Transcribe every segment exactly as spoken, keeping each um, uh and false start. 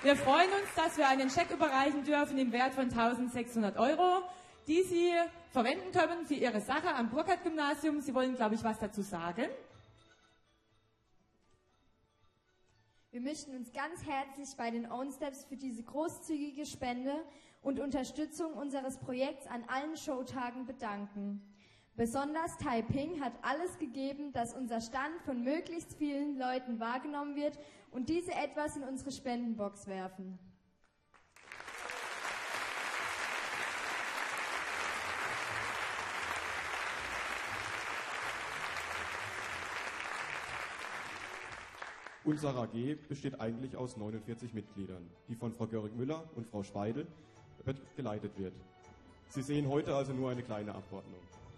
Wir freuen uns, dass wir einen Scheck überreichen dürfen im Wert von eintausendsechshundert Euro, die Sie verwenden können für Ihre Sache am Burkhardt-Gymnasium. Sie wollen, glaube ich, was dazu sagen. Wir möchten uns ganz herzlich bei den Own Steps für diese großzügige Spende und Unterstützung unseres Projekts an allen Showtagen bedanken. Besonders Taiping hat alles gegeben, dass unser Stand von möglichst vielen Leuten wahrgenommen wird und diese etwas in unsere Spendenbox werfen. Unsere A G besteht eigentlich aus neunundvierzig Mitgliedern, die von Frau Göring-Müller und Frau Speidel geleitet wird. Sie sehen heute also nur eine kleine Abordnung.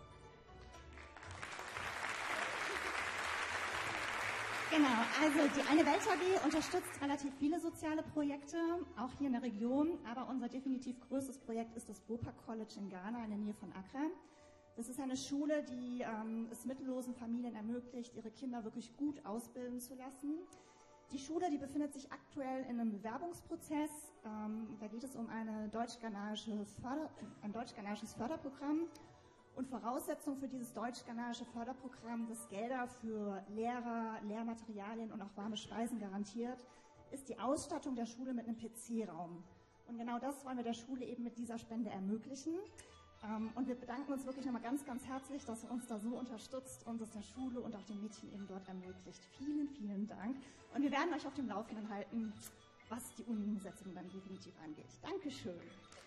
Genau, also die Eine Welt A G unterstützt relativ viele soziale Projekte, auch hier in der Region, aber unser definitiv größtes Projekt ist das Bopa College in Ghana in der Nähe von Accra. Das ist eine Schule, die ähm, es mittellosen Familien ermöglicht, ihre Kinder wirklich gut ausbilden zu lassen. Die Schule, die befindet sich aktuell in einem Bewerbungsprozess. Ähm, da geht es um eine deutsch-ghanaische Förder, ein deutsch-ghanaisches Förderprogramm. Und Voraussetzung für dieses deutsch-ghanaische Förderprogramm, das Gelder für Lehrer, Lehrmaterialien und auch warme Speisen garantiert, ist die Ausstattung der Schule mit einem P C-Raum. Und genau das wollen wir der Schule eben mit dieser Spende ermöglichen. Und wir bedanken uns wirklich nochmal ganz, ganz herzlich, dass ihr uns da so unterstützt und es der Schule und auch den Mädchen eben dort ermöglicht. Vielen, vielen Dank. Und wir werden euch auf dem Laufenden halten, was die Umsetzung dann definitiv angeht. Dankeschön.